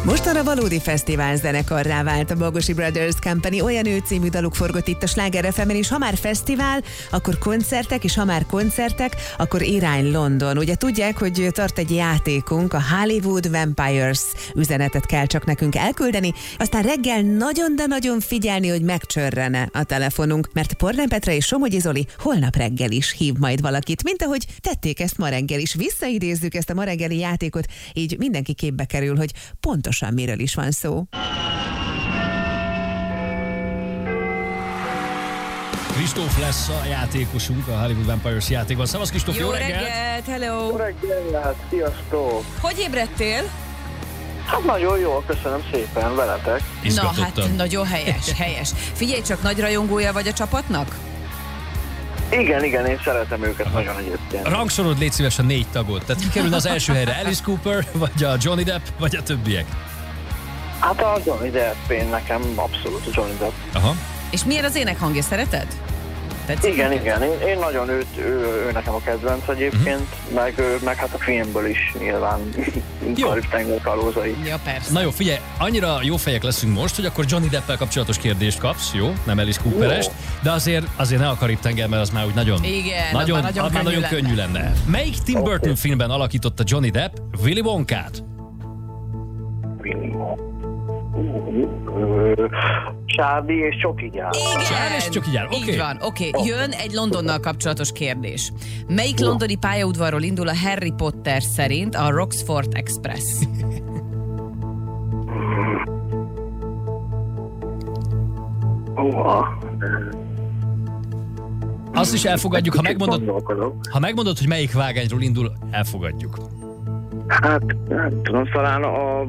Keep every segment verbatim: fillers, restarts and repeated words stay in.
Mostanra valódi fesztivál zenekarrá vált a Bogosi Brothers Company, olyan ő című daluk forgott itt a Sláger ef emen, és ha már fesztivál, akkor koncertek, és ha már koncertek, akkor irány London. Ugye tudják, hogy tart egy játékunk, a Hollywood Vampires üzenetet kell csak nekünk elküldeni, aztán reggel nagyon, de nagyon figyelni, hogy megcsörrene a telefonunk, mert Pornán Petra és Somogyi Zoli holnap reggel is hív majd valakit, mint ahogy tették ezt ma reggel is. Visszaidézzük ezt a ma reggeli játékot, így mindenki képbe kerül, hogy pontosan miről is van szó. Kristóf lesz a játékosunk a Hollywood Vampires játékban. Szavasz Kristóf, jó, jó reggelt! reggelt! Hello! Jó reggelt, sziasztok! Hogy ébredtél? Hát nagyon jó, köszönöm szépen, veletek. Na hát nagyon helyes, helyes. Figyelj csak, nagy rajongója vagy a csapatnak? Igen, igen, én szeretem őket Aha. nagyon egyébként. Rangsorod légy szíves a négy tagot. Tehát ki kerül az első helyre? Alice Cooper, vagy a Johnny Depp, vagy a többiek? Hát a Johnny Depp, én nekem abszolút a Johnny Depp. Aha. És milyen az énekhangja, szereted? Tetszik igen, neked? igen, én, én nagyon őt, ő, ő nekem a kedvenc egyébként, uh-huh. meg, meg hát a filmből is nyilván Karib-tenger kalózai. Ja, persze. Na jó, figyelj, annyira jó fejek leszünk most, hogy akkor Johnny Deppel kapcsolatos kérdést kapsz, jó? Nem Alice Cooper-est, de azért, azért ne a Karib-tenger, mert az már úgy nagyon, igen, nagyon, nagyon, könnyű, nagyon lenne. könnyű lenne. Melyik Tim Burton okay. filmben alakította Johnny Depp Willy Wonkát? Willy Wonka. Charlie és Csoki gyár. Igen, Charlie és Csoki gyár, oké. Okay. Így van, oké. Okay. Jön egy Londonnal kapcsolatos kérdés. Melyik londoni pályaudvarról indul a Harry Potter szerint a Roxford Express? Azt is elfogadjuk, ha megmondod, ha megmondod, hogy melyik vágányról indul, elfogadjuk. Hát, nem tudom, talán a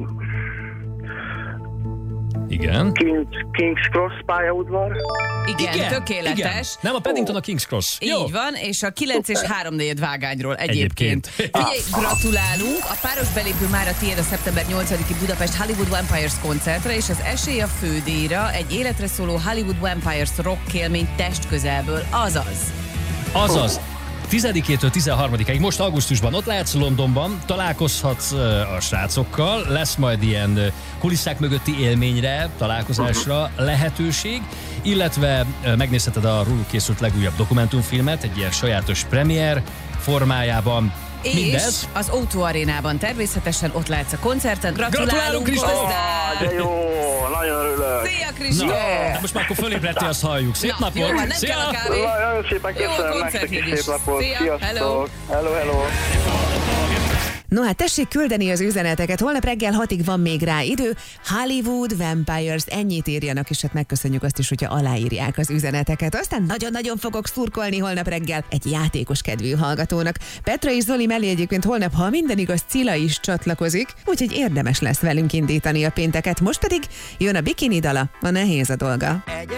Igen. Kings, King's Cross pályaudvar. Igen, igen, tökéletes. Igen. Nem a Paddington, a King's Cross. Így Jó. van, és a kilenc és háromnegyed vágányról egyébként. egyébként. Figyelj, gratulálunk! A páros belépő már a tiéd a szeptember nyolcadiki Budapest Hollywood Vampires koncertre, és az esély a fődíjra egy életre szóló Hollywood Vampires rock élmény testközelből, azaz. Azaz. tizedikétől tizenharmadikáig, most augusztusban ott lehetsz Londonban, találkozhatsz a srácokkal, lesz majd ilyen kulisszák mögötti élményre, találkozásra lehetőség, illetve megnézheted a róluk készült legújabb dokumentumfilmet, egy ilyen sajátos premier formájában. És Mindez. az o kettő Arénában természetesen ott látsz a koncerten. Gratulálunk, Gratulálunk Kristóf! Ah, de jó, nagyon örülök. Szia, Kristóf! Na, most már akkor fölébredtél, azt halljuk. Szép Na, napot! Jó, van, nem Szia! kell a kávé. Nagyon szépen köszönöm nektek is, szép napot. Szia, Sziasztok! hello. Hello, hello. No hát tessék küldeni az üzeneteket, holnap reggel hatig van még rá idő. Hollywood Vampires, ennyit írjanak, és hát megköszönjük azt is, hogyha aláírják az üzeneteket. Aztán nagyon-nagyon fogok szurkolni holnap reggel egy játékos kedvű hallgatónak. Petra és Zoli mellé egyébként holnap, ha minden igaz, Cilla is csatlakozik, úgyhogy érdemes lesz velünk indítani a pénteket. Most pedig jön a bikini dala, a nehéz a dolga.